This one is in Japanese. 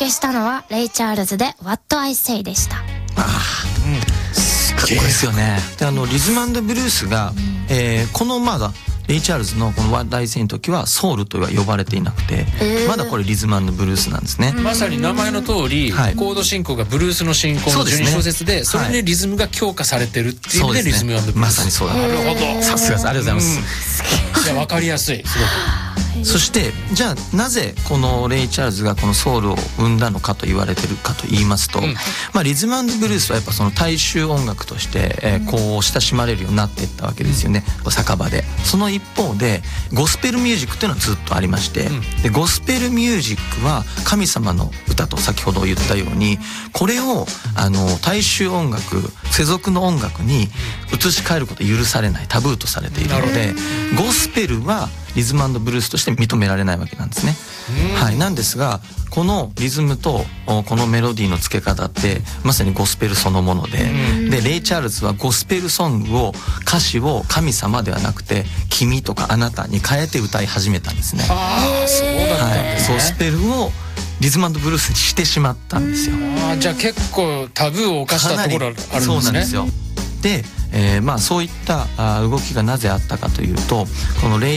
りしたのはレイ・チャールズで What I Say でした。 かっこいいですよね。でリズム&ブルースが、このまだレイ・チャールズのこのWhat I Sayの時はソウルとは呼ばれていなくて、まだこれリズム&ブルースなんですね。 まさに名前の通り、コード進行がブルースの進行の12小節で、それでリズムが強化されてるっていう意味でリズム&ブルース。 まさにそうだ。 なるほど。 さすがです。ありがとうございます。 いや、分かりやすい、すごく。 そしてじゃあなぜこのレイ・チャールズがこのソウルを生んだのかと言われてるかと言いますと、リズム&ブルースはやっぱその大衆音楽として、こう親しまれるようになっていったわけですよね、酒場で。その一方でゴスペルミュージックっていうのはずっとありまして、でゴスペルミュージックは神様の歌と先ほど言ったように、これを大衆音楽、世俗の音楽に移し替えることは許されない、タブーとされているので、ゴスペルはリズム&ブルースとして認められないわけなんですね。はい、なんですがこのリズムとこのメロディーの付け方ってまさにゴスペルそのもので、レイ・チャールズはゴスペルソングを歌詞を神様ではなくて君とかあなたに変えて歌い始めたんですね。 ああ、そうだったんですね。 ゴスペルをリズム&ブルースにしてしまったんですよ。 じゃあ結構タブーを犯したところあるんですね。 そうなんですよ。で、そういった動きがなぜあったかというと、このレイ